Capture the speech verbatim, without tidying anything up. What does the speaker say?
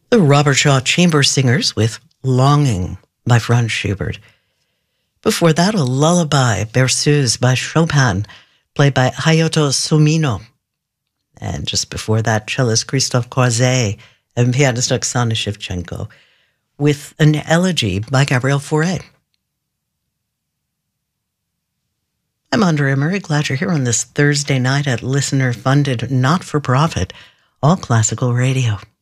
The Robert Shaw Chamber Singers with Longing by Franz Schubert. Before that, a lullaby, Berceuse by Chopin, played by Hayato Sumino. And just before that, cellist Christophe Croizet and pianist Oksana Shevchenko with an elegy by Gabriel Fauré. I'm Andrea Murray, glad you're here on this Thursday night at listener-funded, not-for-profit, all classical radio.